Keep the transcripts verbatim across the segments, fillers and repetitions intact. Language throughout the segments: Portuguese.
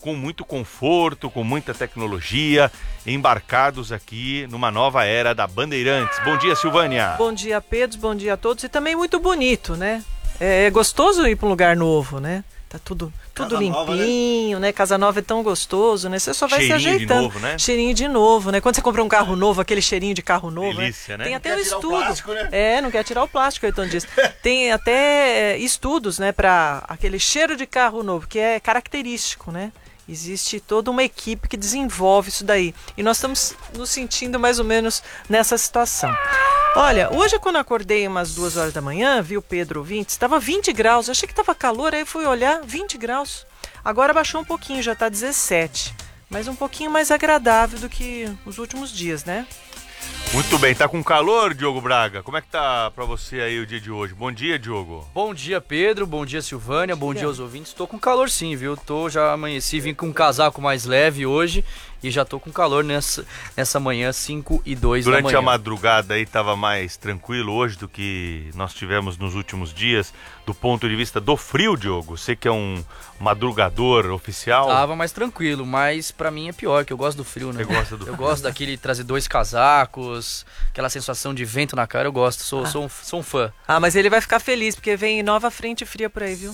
com muito conforto, com muita tecnologia, embarcados aqui numa nova era da Bandeirantes. Bom dia, Silvânia. Bom dia, Pedro, bom dia a todos. E também muito bonito, né? É gostoso ir para um lugar novo, né? Tá tudo, tudo Casa limpinho, nova, né? né? Casa nova é tão gostoso, né? Você só vai cheirinho se ajeitando. De novo, né? Cheirinho de novo, né? Quando você compra um carro novo, aquele cheirinho de carro novo, delícia, né? né? Tem Não até um estudo. O plástico, né? É, não quer tirar o plástico, o Ayrton diz. Tem até é, estudos, né? Para aquele cheiro de carro novo, que é característico, né? Existe toda uma equipe que desenvolve isso daí. E nós estamos nos sentindo mais ou menos nessa situação. Olha, hoje quando eu acordei umas duas horas da manhã, vi o Pedro ouvinte, estava vinte graus. Eu achei que estava calor, aí fui olhar, vinte graus. Agora baixou um pouquinho, já está dezessete. Mas um pouquinho mais agradável do que os últimos dias, né? Muito bem, tá com calor, Diogo Braga? Como é que tá pra você aí o dia de hoje? Bom dia, Diogo. Bom dia, Pedro, bom dia, Silvânia, bom dia aos ouvintes. Tô com calor sim, viu? Tô, já amanheci, vim com um casaco mais leve hoje e já tô com calor nessa, nessa manhã, cinco e dois da manhã. Durante a madrugada aí tava mais tranquilo hoje do que nós tivemos nos últimos dias, do ponto de vista do frio, Diogo? Você que é um madrugador oficial. Tava mais tranquilo, mas pra mim é pior, que eu gosto do frio, né? Você gosta do frio? Eu gosto daquele trazer dois casacos, aquela sensação de vento na cara, eu gosto, sou, ah. sou, um, sou um fã. Ah, mas ele vai ficar feliz, porque vem nova frente fria por aí, viu?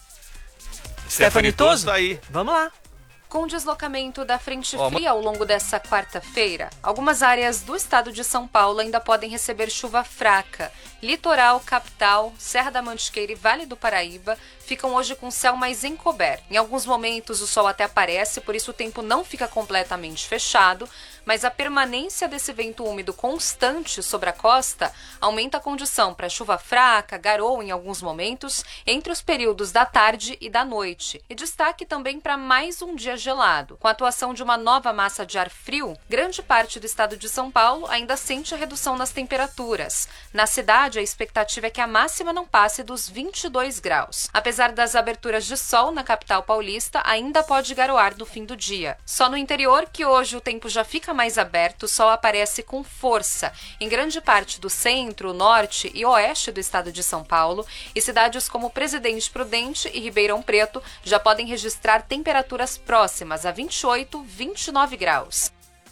É. Stephanie Toso? Aí. Vamos lá. Com o deslocamento da frente fria ao longo dessa quarta-feira, algumas áreas do estado de São Paulo ainda podem receber chuva fraca. Litoral, capital, Serra da Mantiqueira e Vale do Paraíba ficam hoje com o céu mais encoberto. Em alguns momentos o sol até aparece, por isso o tempo não fica completamente fechado, mas a permanência desse vento úmido constante sobre a costa aumenta a condição para chuva fraca, garoa em alguns momentos, entre os períodos da tarde e da noite. E destaque também para mais um dia gelado. Com a atuação de uma nova massa de ar frio, grande parte do estado de São Paulo ainda sente a redução nas temperaturas. Na cidade, a expectativa é que a máxima não passe dos vinte e dois graus. Apesar das aberturas de sol na capital paulista, ainda pode garoar no fim do dia. Só no interior, que hoje o tempo já fica mais aberto, o sol aparece com força em grande parte do centro, norte e oeste do estado de São Paulo, e cidades como Presidente Prudente e Ribeirão Preto já podem registrar temperaturas próximas a vinte e oito, vinte e nove graus.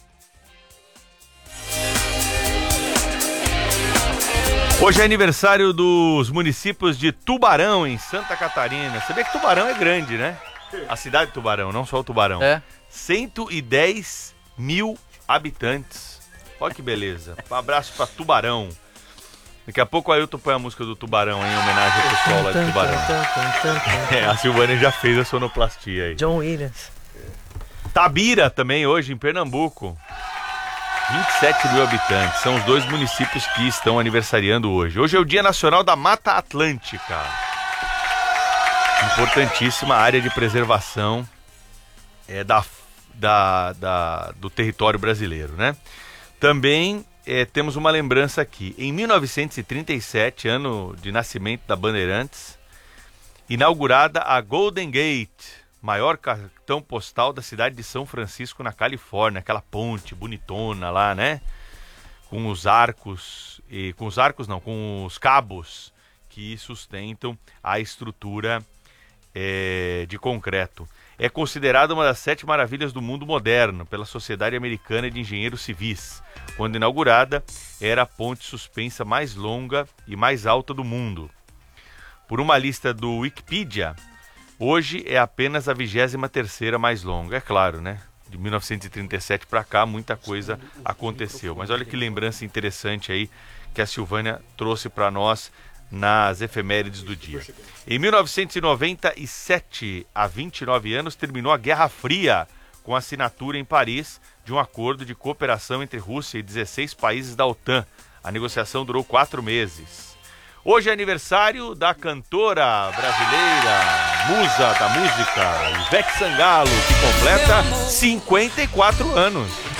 Hoje é aniversário dos municípios de Tubarão, em Santa Catarina. Você vê que Tubarão é grande, né? A cidade de Tubarão, não só o Tubarão. É. cento e dez mil habitantes. Olha que beleza. Um abraço pra Tubarão. Daqui a pouco o Ailton põe a música do Tubarão em homenagem ao pessoal lá de Tubarão. É, a Silvânia já fez a sonoplastia aí. John Williams. Tabira também hoje em Pernambuco. vinte e sete mil habitantes. São os dois municípios que estão aniversariando hoje. Hoje é o Dia Nacional da Mata Atlântica. Importantíssima área de preservação é, da, da, da, do território brasileiro, né? Também é, temos uma lembrança aqui. Em mil novecentos e trinta e sete, ano de nascimento da Bandeirantes, inaugurada a Golden Gate, maior cartão postal da cidade de São Francisco, na Califórnia. Aquela ponte bonitona lá, né? Com os arcos, e, com os arcos não, com os cabos que sustentam a estrutura é, de concreto. É considerada uma das sete maravilhas do mundo moderno pela Sociedade Americana de Engenheiros Civis. Quando inaugurada, era a ponte suspensa mais longa e mais alta do mundo. Por uma lista do Wikipedia, hoje é apenas a vigésima terceira mais longa. É claro, né? De mil novecentos e trinta e sete para cá, muita coisa aconteceu. Mas olha que lembrança interessante aí que a Silvânia trouxe para nós nas efemérides do dia. Em mil novecentos e noventa e sete, há vinte e nove anos, terminou a Guerra Fria, com a assinatura em Paris de um acordo de cooperação entre Rússia e dezesseis países da OTAN. A negociação durou quatro meses. Hoje é aniversário da cantora brasileira, musa da música, Ivete Sangalo, que completa cinquenta e quatro anos.